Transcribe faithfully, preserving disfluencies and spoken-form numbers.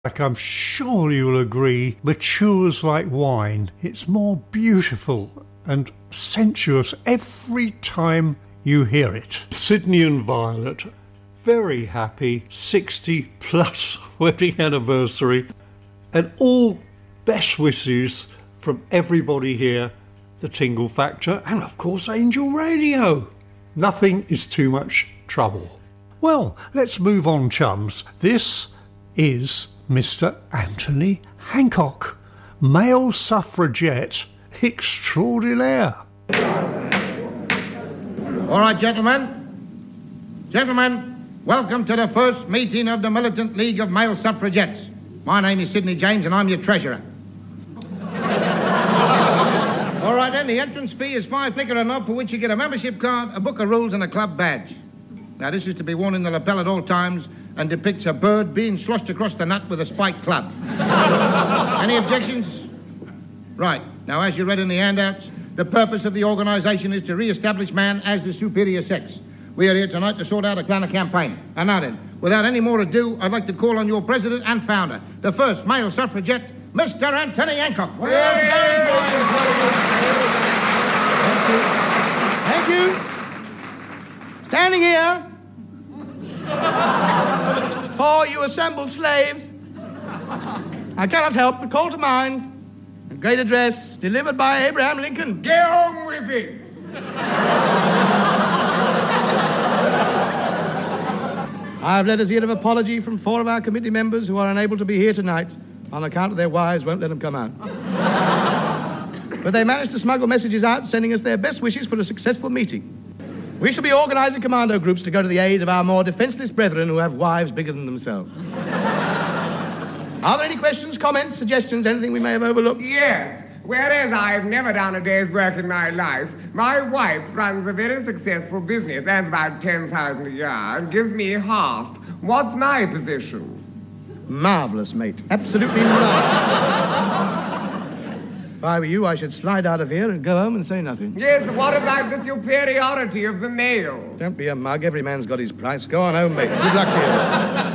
I'm sure you'll agree, matures like wine. It's more beautiful and sensuous every time you hear it. Sydney and Violet, very happy sixty plus wedding anniversary, and all best wishes from everybody here, the Tingle Factor, and of course Angel Radio. Nothing is too much trouble. Well, let's move on, chums. This is Mister Anthony Hancock, male suffragette extraordinaire. All right, gentlemen. Gentlemen, welcome to the first meeting of the Militant League of Male Suffragettes. My name is Sidney James and I'm your treasurer. All right, then, the entrance fee is five knicker and knob, for which you get a membership card, a book of rules and a club badge. Now, this is to be worn in the lapel at all times and depicts a bird being sloshed across the nut with a spiked club. Any objections? Right. Now, as you read in the handouts, the purpose of the organisation is to re-establish man as the superior sex. We are here tonight to sort out a plan of campaign. And now then, without any more ado, I'd like to call on your president and founder, the first male suffragette, Mister Anthony Hancock. Thank you. Standing here for you assembled slaves, I cannot help but call to mind a great address delivered by Abraham Lincoln. Get on with it! I have letters here of apology from four of our committee members who are unable to be here tonight on account of their wives won't let them come out. But they managed to smuggle messages out sending us their best wishes for a successful meeting. We shall be organising commando groups to go to the aid of our more defenceless brethren who have wives bigger than themselves. Are there any questions, comments, suggestions, anything we may have overlooked? Yes. Whereas I've never done a day's work in my life, my wife runs a very successful business, earns about ten thousand a year, and gives me half. What's my position? Marvellous, mate. Absolutely marvellous. If I were you, I should slide out of here and go home and say nothing. Yes, but what about the superiority of the male? Don't be a mug. Every man's got his price. Go on home, mate. Good luck to you.